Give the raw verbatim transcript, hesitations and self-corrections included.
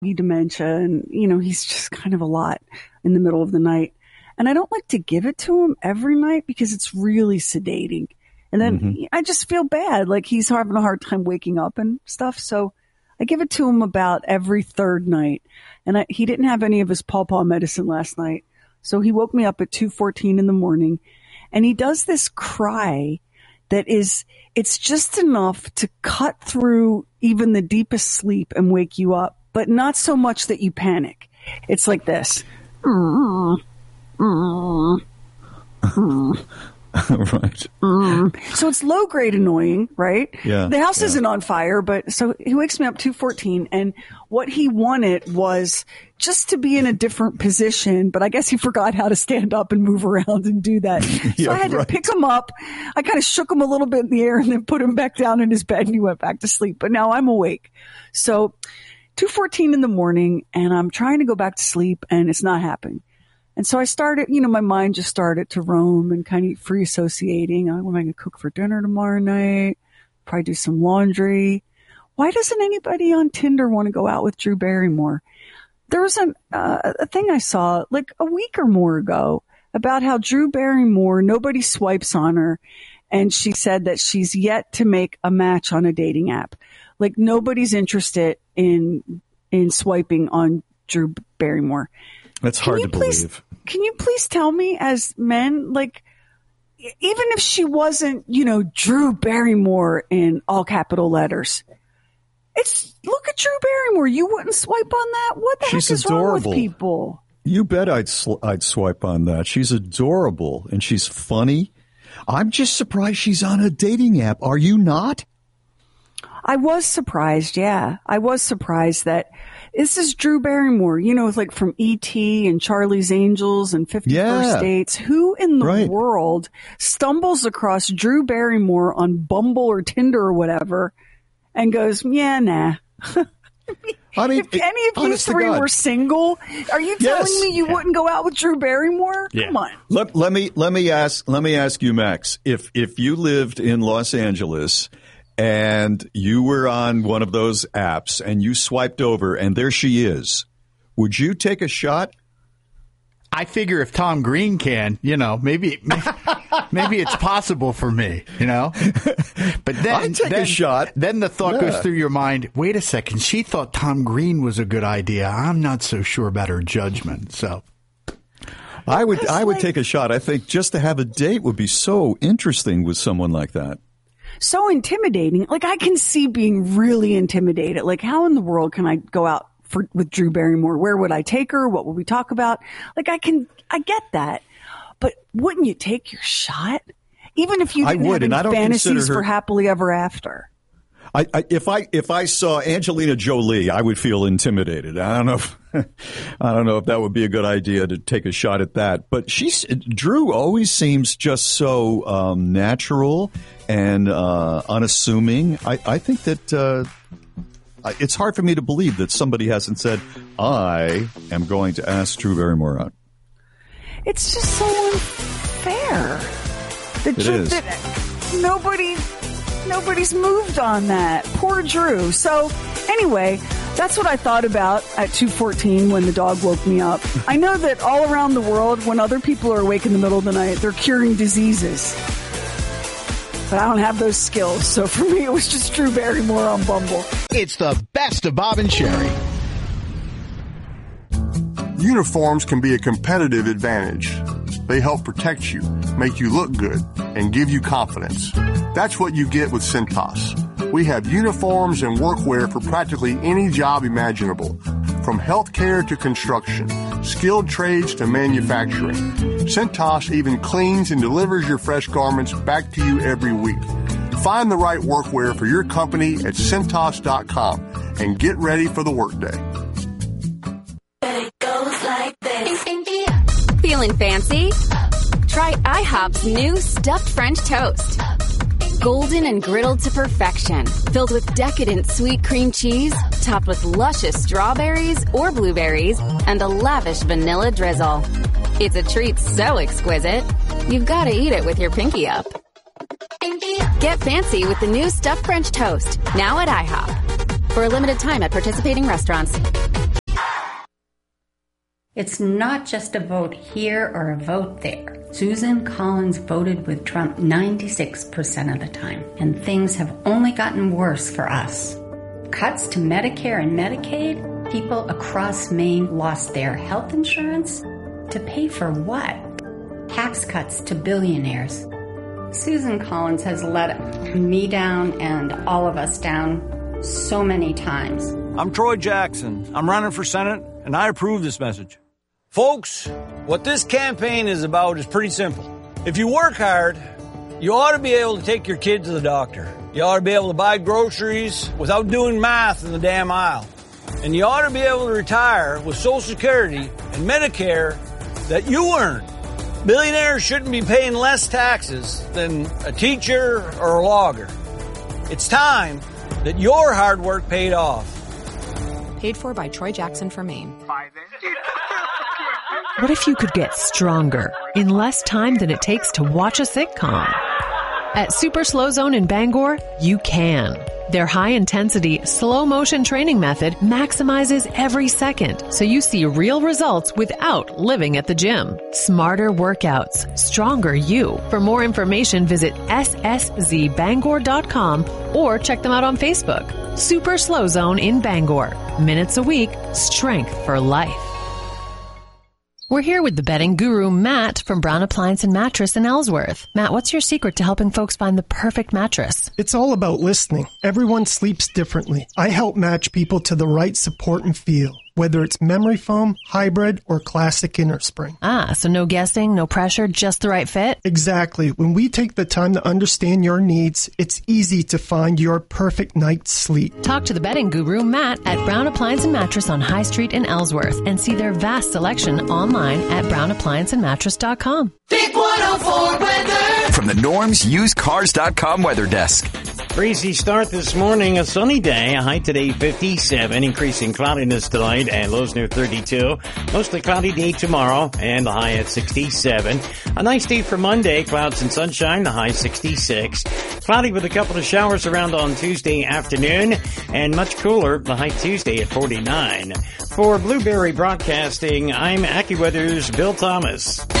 dementia, and, you know, he's just kind of a lot in the middle of the night. And I don't like to give it to him every night because it's really sedating. And then mm-hmm. I just feel bad, like he's having a hard time waking up and stuff. So I give it to him about every third night. And I, he didn't have any of his pawpaw medicine last night. So he woke me up at two fourteen in the morning, and he does this cry that is, it's just enough to cut through even the deepest sleep and wake you up, but not so much that you panic. It's like this. Mm, mm, mm. Right. Mm. So it's low grade annoying, right? Yeah. The house yeah. isn't on fire, but so he wakes me up two fourteen, and what he wanted was just to be in a different position, but I guess he forgot how to stand up and move around and do that. So yeah, I had right. to pick him up. I kind of shook him a little bit in the air and then put him back down in his bed, and he went back to sleep. But now I'm awake. So two fourteen in the morning, and I'm trying to go back to sleep, and it's not happening. And so I started, you know, my mind just started to roam and kind of free associating. What am I going to cook for dinner tomorrow night? Probably do some laundry. Why doesn't anybody on Tinder want to go out with Drew Barrymore? There was an, uh, a thing I saw like a week or more ago about how Drew Barrymore, nobody swipes on her. And she said that she's yet to make a match on a dating app. Like nobody's interested in, in swiping on Drew Barrymore. That's hard to please, believe. Can you please tell me, as men, like, even if she wasn't, you know, Drew Barrymore in all capital letters, it's, look at Drew Barrymore. You wouldn't swipe on that? What the She's heck is adorable. wrong with people? You bet I'd sl- I'd swipe on that. She's adorable, and she's funny. I'm just surprised she's on a dating app. Are you not? I was surprised, yeah. I was surprised that this is Drew Barrymore, you know, it's like from E T and Charlie's Angels and fifty yeah. First Dates. Who in the right. world stumbles across Drew Barrymore on Bumble or Tinder or whatever and goes, yeah, nah. I mean, if any of you three were single, are you telling yes. me you yeah. wouldn't go out with Drew Barrymore? Yeah. Come on. Let, let me let me ask let me ask you, Max, if if you lived in Los Angeles and you were on one of those apps and you swiped over and there she is, would you take a shot? I figure if Tom Green can, you know, maybe maybe, maybe it's possible for me, you know. But then I'd take then, a shot. Then the thought yeah. goes through your mind, wait a second, she thought Tom Green was a good idea. I'm not so sure about her judgment. So I would I would like, take a shot. I think just to have a date would be so interesting with someone like that. So intimidating. Like, I can see being really intimidated. Like, how in the world can I go out for, with Drew Barrymore? Where would I take her? What would we talk about? Like, I can, I get that. But wouldn't you take your shot? Even if you didn't I would, have and any I don't fantasies her, for happily ever after. I, I, if I if I saw Angelina Jolie, I would feel intimidated. I don't know. If, I don't know if that would be a good idea to take a shot at that. But she's Drew always seems just so um, natural and uh, unassuming. I, I think that uh, it's hard for me to believe that somebody hasn't said, "I am going to ask Drew Barrymore out." It's just so unfair. The it Drew, is. That nobody. Nobody's moved on that. Poor Drew. So anyway, that's what I thought about at two fourteen when the dog woke me up. I know that all around the world, when other people are awake in the middle of the night, they're curing diseases. But I don't have those skills. So for me, it was just Drew Barrymore on Bumble. It's the best of Bob and Sherry. Uniforms can be a competitive advantage. They help protect you, make you look good, and give you confidence. That's what you get with Cintas. We have uniforms and workwear for practically any job imaginable, from healthcare to construction, skilled trades to manufacturing. Cintas even cleans and delivers your fresh garments back to you every week. Find the right workwear for your company at Cintas dot com and get ready for the workday. It goes like this. Feeling fancy? Try IHOP's new stuffed French toast. Golden and griddled to perfection, filled with decadent sweet cream cheese, topped with luscious strawberries or blueberries, and a lavish vanilla drizzle. It's a treat so exquisite, you've got to eat it with your pinky up. Get fancy with the new stuffed French toast, now at IHOP. For a limited time at participating restaurants. It's not just a vote here or a vote there. Susan Collins voted with Trump ninety-six percent of the time, and things have only gotten worse for us. Cuts to Medicare and Medicaid? People across Maine lost their health insurance? To pay for what? Tax cuts to billionaires. Susan Collins has let me down and all of us down so many times. I'm Troy Jackson. I'm running for Senate, and I approve this message. Folks, what this campaign is about is pretty simple. If you work hard, you ought to be able to take your kid to the doctor. You ought to be able to buy groceries without doing math in the damn aisle. And you ought to be able to retire with Social Security and Medicare that you earn. Billionaires shouldn't be paying less taxes than a teacher or a logger. It's time that your hard work paid off. Paid for by Troy Jackson for Maine. What if you could get stronger in less time than it takes to watch a sitcom? At Super Slow Zone in Bangor, you can. Their high-intensity, slow-motion training method maximizes every second, so you see real results without living at the gym. Smarter workouts, stronger you. For more information, visit S S Z Bangor dot com or check them out on Facebook. Super Slow Zone in Bangor. Minutes a week, strength for life. We're here with the bedding guru, Matt, from Brown Appliance and Mattress in Ellsworth. Matt, what's your secret to helping folks find the perfect mattress? It's all about listening. Everyone sleeps differently. I help match people to the right support and feel, whether it's memory foam, hybrid, or classic innerspring. Ah, so no guessing, no pressure, just the right fit? Exactly. When we take the time to understand your needs, it's easy to find your perfect night's sleep. Talk to the bedding guru, Matt, at Brown Appliance and Mattress on High Street in Ellsworth and see their vast selection online at brown appliance and mattress dot com. Big one oh four weather. From the Norms Used Cars dot com weather desk. Breezy start this morning, a sunny day, a high today fifty-seven, increasing cloudiness tonight and lows near thirty-two. Mostly cloudy day tomorrow and the high at sixty-seven. A nice day for Monday, clouds and sunshine, the high sixty-six. Cloudy with a couple of showers around on Tuesday afternoon and much cooler, the high Tuesday at forty-nine. For Blueberry Broadcasting, I'm AccuWeather's Bill Thomas.